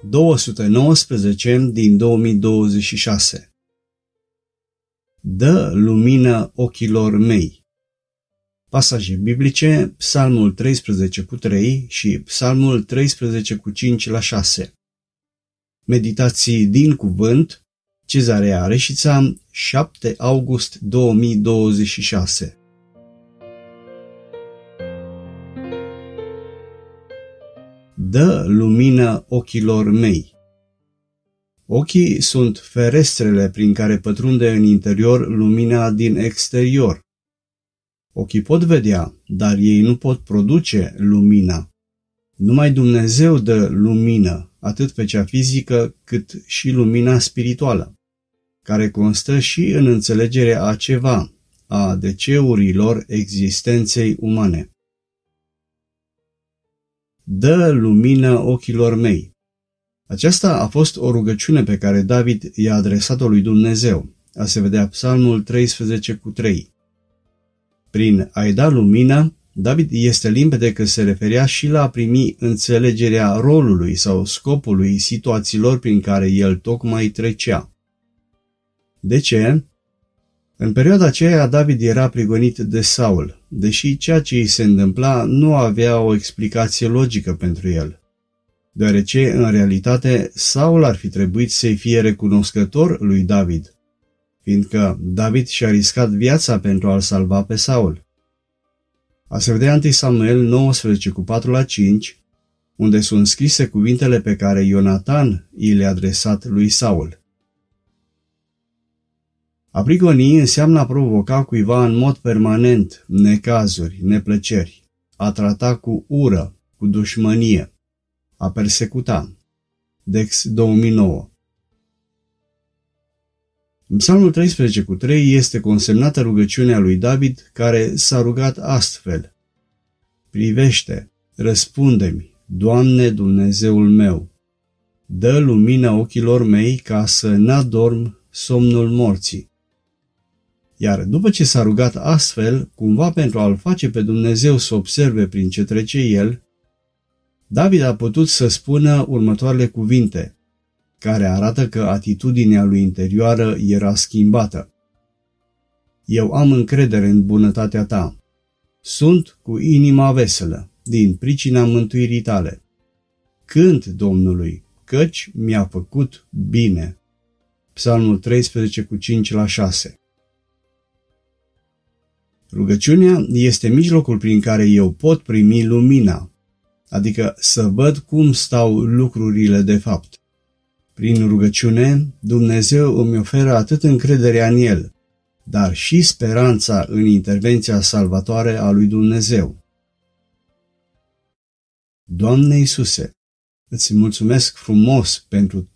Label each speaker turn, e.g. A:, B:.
A: 219 din 2026. Dă lumină ochilor mei. Pasaje biblice, Psalmul 13:3 și Psalmul 13:5-6. Meditații din cuvânt, Cezarea Reșița, 7 august 2026. Dă lumină ochilor mei. Ochii sunt ferestrele prin care pătrunde în interior lumina din exterior. Ochii pot vedea, dar ei nu pot produce lumina. Numai Dumnezeu dă lumină, atât pe cea fizică, cât și lumina spirituală, care constă și în înțelegerea a ceva, a adeceurilor existenței umane. Dă lumină ochilor mei. Aceasta a fost o rugăciune pe care David i-a adresat-o lui Dumnezeu, a se vedea Psalmul 13:3. Prin a-i da lumină, David este limpede că se referea și la a primi înțelegerea rolului sau scopului situațiilor prin care el tocmai trecea. De ce? În perioada aceea David era prigonit de Saul, deși ceea ce îi se întâmpla nu avea o explicație logică pentru el, deoarece, în realitate, Saul ar fi trebuit să-i fie recunoscător lui David, fiindcă David și-a riscat viața pentru a-l salva pe Saul. A se vedea 1 Samuel 19:4-5, unde sunt scrise cuvintele pe care Ionatan i le-a adresat lui Saul. A prigoni înseamnă a provoca cuiva în mod permanent necazuri, neplăceri, a trata cu ură, cu dușmănie, a persecuta. Dex 2009. În Psalmul 13:3 este consemnată rugăciunea lui David, care s-a rugat astfel: Privește, răspunde-mi, Doamne Dumnezeul meu, dă lumină ochilor mei ca să n-adorm somnul morții. Iar după ce s-a rugat astfel, cumva pentru a-l face pe Dumnezeu să observe prin ce trece el, David a putut să spună următoarele cuvinte, care arată că atitudinea lui interioară era schimbată. Eu am încredere în bunătatea ta. Sunt cu inima veselă, din pricina mântuirii tale. Cânt Domnului, căci mi-a făcut bine. Psalmul 13:5-6. Rugăciunea este mijlocul prin care eu pot primi lumina, adică să văd cum stau lucrurile de fapt. Prin rugăciune, Dumnezeu îmi oferă atât încrederea în El, dar și speranța în intervenția salvatoare a lui Dumnezeu. Doamne Iisuse, îți mulțumesc frumos pentru